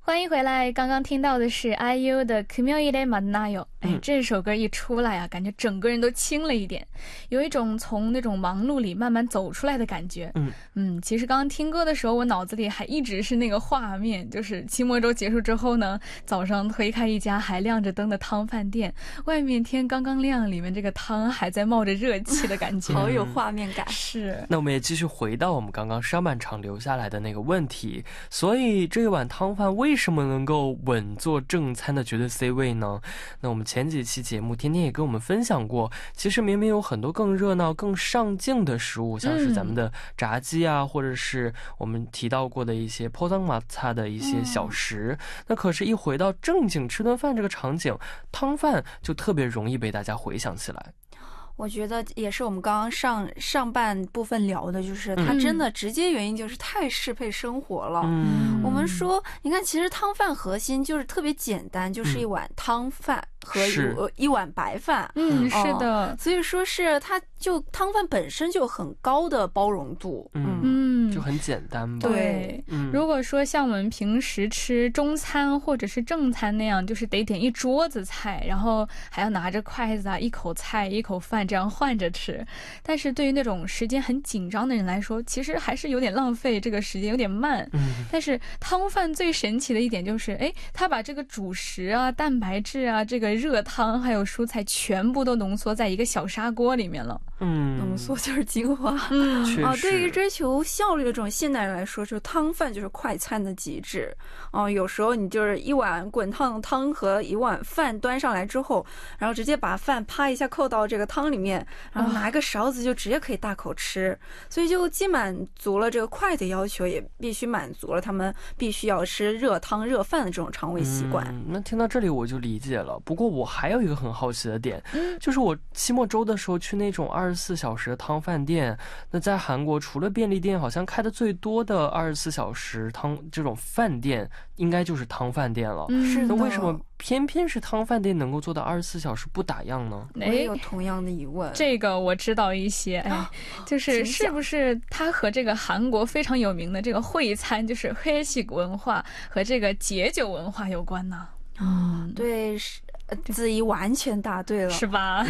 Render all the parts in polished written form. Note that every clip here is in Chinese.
欢迎回来，刚刚听到的是 IU 的 금요일에 만나요。 这首歌一出来啊，感觉整个人都轻了一点，有一种从那种忙碌里慢慢走出来的感觉。其实刚刚听歌的时候，我脑子里还一直是那个画面，就是期末周结束之后呢，早上推开一家还亮着灯的汤饭店，外面天刚刚亮，里面这个汤还在冒着热气的感觉， 好有画面感。 是。 那我们也继续回到我们刚刚上半场留下来的那个问题，所以这一碗汤饭为什么能够稳坐正餐的绝对 C 位呢？那我们前几期节目天天也跟我们分享过，其实明明有很多更热闹更上镜的食物，像是咱们的炸鸡啊，或者是我们提到过的一些포장마차的一些小食，那可是一回到正经吃顿饭这个场景，汤饭就特别容易被大家回想起来。 我觉得也是我们刚刚上半部分聊的，就是它真的直接原因就是太适配生活了。我们说你看，其实汤饭核心就是特别简单，就是一碗汤饭和一碗白饭。 是的， 所以说是它就汤饭本身就很高的包容度。 就很简单吧。 对，如果说像我们平时吃中餐或者是正餐那样，就是得点一桌子菜，然后还要拿着筷子啊，一口菜一口饭这样换着吃。但是对于那种时间很紧张的人来说，其实还是有点浪费，这个时间有点慢。但是汤饭最神奇的一点就是，它把这个主食啊、蛋白质啊、这个热汤还有蔬菜全部都浓缩在一个小砂锅里面了。 浓缩就是精华。对于追求效率的这种现代人来说，就汤饭就是快餐的极致。有时候你就是一碗滚烫的汤和一碗饭端上来之后，然后直接把饭啪一下扣到这个汤里面，然后拿一个勺子就直接可以大口吃。所以就既满足了这个快的要求，也必须满足了他们必须要吃热汤热饭的这种肠胃习惯。 那听到这里我就理解了。不过我还有一个很好奇的点，就是我期末周的时候去那种24小时的汤饭店，那在韩国除了便利店，好像开的最多的24小时汤这种饭店应该就是汤饭店了。那为什么偏偏是汤饭店能够做到24小时不打烊呢？ 我也有同样的疑问。 这个我知道一些，就是是不是它和这个韩国非常有名的这个会餐，就是회식文化和这个解酒文化有关呢？ 对，子怡完全答对了， 是吧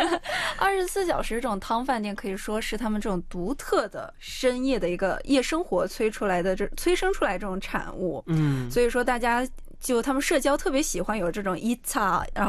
？24小时这种汤饭店可以说是他们这种独特的深夜的一个夜生活催生出来这种产物。所以说大家就他们社交特别喜欢有这种1차，然后